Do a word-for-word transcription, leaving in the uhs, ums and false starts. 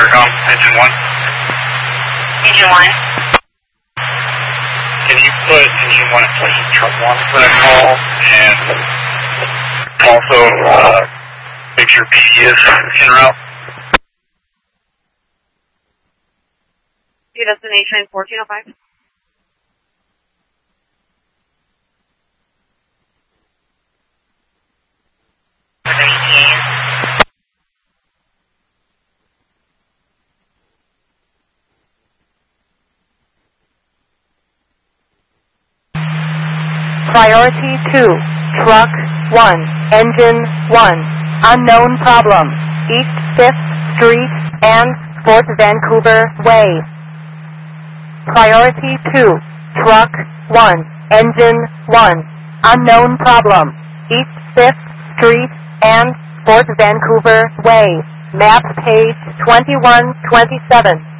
Intercom, engine one. Engine one. Can you put engine one in place of truck one for that call? And also uh, make sure P D is en route. Your destination fourteen oh five. Priority two, truck one, engine one, unknown problem, East fifth Street and Fort Vancouver Way. Priority two, truck one, engine one, unknown problem, East fifth Street and Fort Vancouver Way. Map page twenty-one twenty-seven.